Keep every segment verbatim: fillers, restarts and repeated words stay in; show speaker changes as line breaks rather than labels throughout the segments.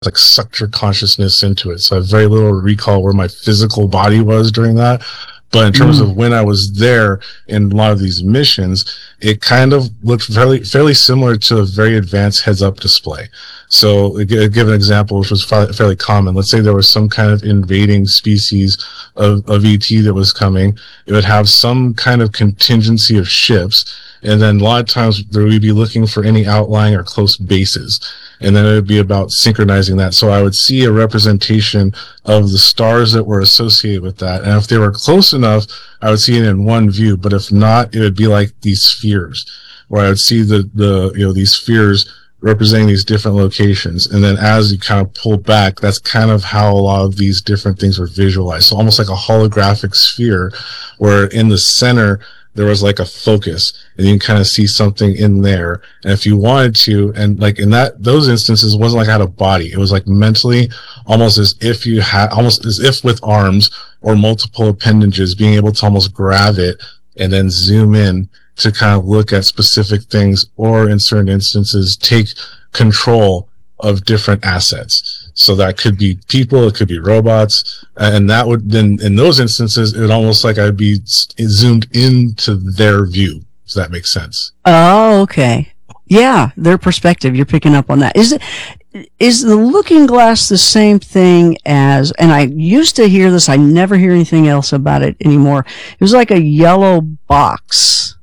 like sucked your consciousness into it. So I have very little recall where my physical body was during that. But in terms mm. of when I was there in a lot of these missions, it kind of looked fairly, fairly similar to a very advanced heads-up display. So, I'll give an example, which was fairly common. Let's say there was some kind of invading species of, of E T that was coming. It would have some kind of contingency of ships. And then a lot of times there would be looking for any outlying or close bases. And then it would be about synchronizing that. So I would see a representation of the stars that were associated with that. And if they were close enough, I would see it in one view. But if not, it would be like these spheres, where I would see the, the, you know, these spheres representing these different locations. And then as you kind of pull back, that's kind of how a lot of these different things were visualized. So almost like a holographic sphere, where in the center, there was like a focus, and you can kind of see something in there. And if you wanted to, and like in that, those instances, it wasn't like I had a body. It was like mentally, almost as if you had, almost as if with arms or multiple appendages, being able to almost grab it and then zoom in to kind of look at specific things, or in certain instances, take control of different assets. So that could be people, it could be robots, and that would then, in those instances, it would almost like I'd be zoomed into their view. Does that make sense?
Oh, okay. Yeah, their perspective. You're picking up on that. Is it, is the looking glass the same thing as, and I used to hear this, I never hear anything else about it anymore. It was like a yellow box.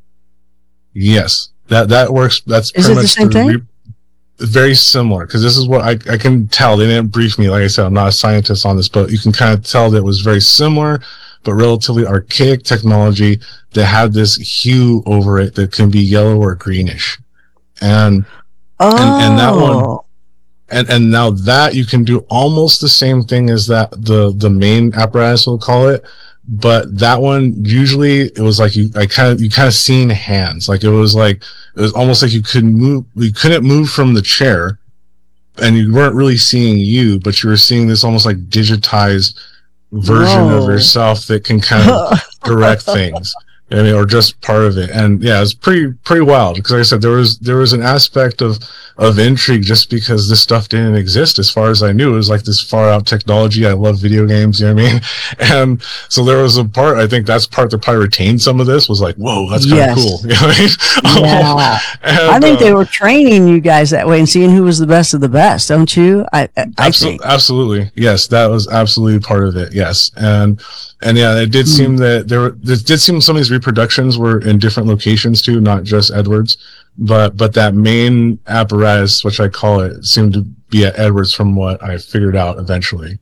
Yes, that, that works. That's
is
pretty
it
much
the same thing? Re-
very similar, because this is what I, I can tell. They didn't brief me. Like I said, I'm not a scientist on this, but you can kind of tell that it was very similar, but relatively archaic technology that had this hue over it that can be yellow or greenish. And,
oh.
and, and that one, and, and now that you can do almost the same thing as that, the, the main apparatus, we'll call it. But that one, usually it was like you, I kind of, you kind of seen hands. Like it was like, it was almost like you couldn't move, you couldn't move from the chair, and you weren't really seeing you, but you were seeing this almost like digitized version Whoa. Of yourself that can kind of direct things. I mean, or just part of it. And yeah, it's pretty, pretty wild. Because like I said, there was, there was an aspect of, of intrigue just because this stuff didn't exist as far as I knew. It was like this far out technology. I love video games, you know what I mean? And so there was a part, I think that's part that probably retained some of this, was like, whoa, that's kind
yes.
of cool. You know what I mean?
Yeah.
and,
I think
uh,
they were training you guys that way and seeing who was the best of the best, don't you? I, I, I
absolutely,
think.
absolutely. Yes, that was absolutely part of it. Yes. And, And yeah, it did seem that there were, it did seem some of these reproductions were in different locations too, not just Edwards, but, but that main apparatus, which I call it, seemed to be at Edwards from what I figured out eventually.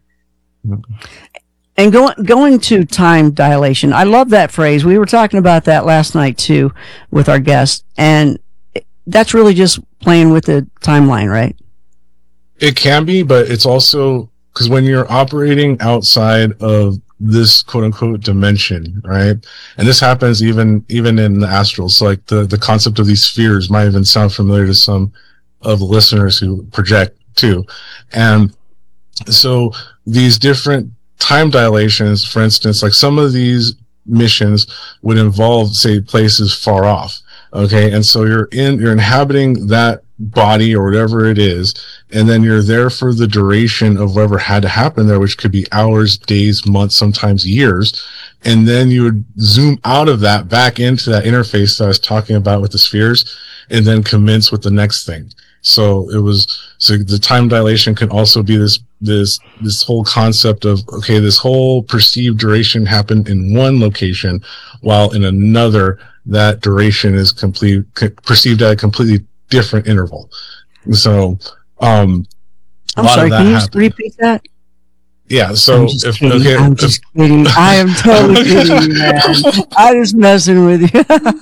And going, going to time dilation. I love that phrase. We were talking about that last night too with our guest, and that's really just playing with the timeline, right?
It can be, but it's also, because when you're operating outside of this quote unquote dimension, right? And this happens even, even in the astrals. So like the, the concept of these spheres might even sound familiar to some of the listeners who project too. And so these different time dilations, for instance, like some of these missions would involve, say, places far off. Okay. And so you're in, you're inhabiting that body or whatever it is, and then you're there for the duration of whatever had to happen there, which could be hours, days, months, sometimes years. And then you would zoom out of that back into that interface that I was talking about with the spheres, and then commence with the next thing. So it was, so the time dilation can also be this, this, this whole concept of, okay, this whole perceived duration happened in one location, while in another, that duration is complete, perceived at a completely different interval. So, um,
I'm sorry, can you just repeat that?
Yeah, so
I'm just
if,
kidding.
okay,
I'm
if,
just kidding. I am totally kidding, man. I'm just messing with you.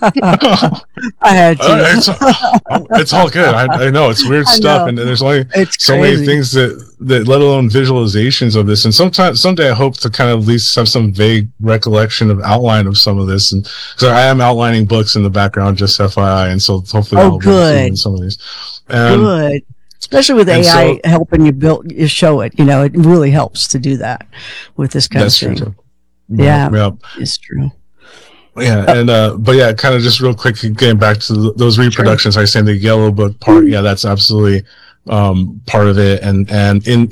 I had to.
Uh, it's, it's all good. I, I know it's weird stuff, and there's only
it's
so
crazy.
many things that, that, let alone visualizations of this. And sometimes, someday, I hope to kind of at least have some vague recollection of outline of some of this. And because I am outlining books in the background, just F Y I, and so hopefully,
oh,
I'll
good.
in some of these. And,
good. Especially with A I
so,
helping you build, you show it, you know, it really helps to do that with this kind
that's
of thing.
True too.
Yeah,
yeah,
it's true.
Yeah, and uh, but yeah, kind of just real quick, getting back to the, those reproductions. Sure. I was saying the Yellow Book part. Yeah, that's absolutely um, part of it, and and in